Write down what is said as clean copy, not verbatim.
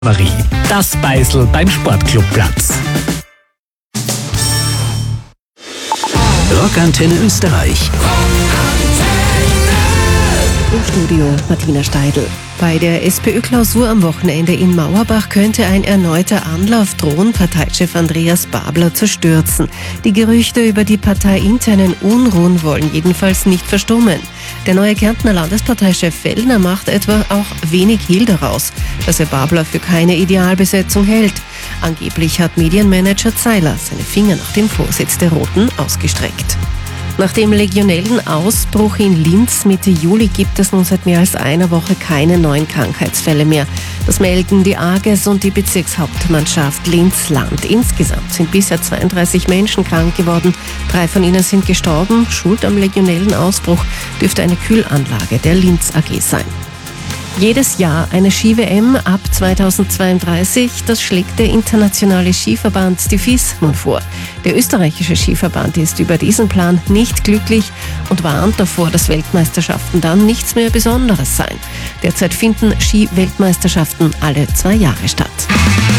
Marie, das Beisel beim Sportclubplatz. Rockantenne Österreich. Im Studio Martina Steidl. Bei der SPÖ-Klausur am Wochenende in Mauerbach könnte ein erneuter Anlauf drohen, Parteichef Andreas Babler zu stürzen. Die Gerüchte über die parteiinternen Unruhen wollen jedenfalls nicht verstummen. Der neue Kärntner Landesparteichef Fellner macht etwa auch wenig Hehl daraus, dass er Babler für keine Idealbesetzung hält. Angeblich hat Medienmanager Zeiler seine Finger nach dem Vorsitz der Roten ausgestreckt. Nach dem legionellen Ausbruch in Linz Mitte Juli gibt es nun seit mehr als einer Woche keine neuen Krankheitsfälle mehr. Das melden die AGES und die Bezirkshauptmannschaft Linz-Land. Insgesamt sind bisher 32 Menschen krank geworden. 3 von ihnen sind gestorben. Schuld am legionellen Ausbruch dürfte eine Kühlanlage der Linz AG sein. Jedes Jahr eine Ski-WM ab 2032, das schlägt der internationale Skiverband, die FIS, nun vor. Der österreichische Skiverband ist über diesen Plan nicht glücklich und warnt davor, dass Weltmeisterschaften dann nichts mehr Besonderes seien. Derzeit finden Ski-Weltmeisterschaften alle 2 Jahre statt.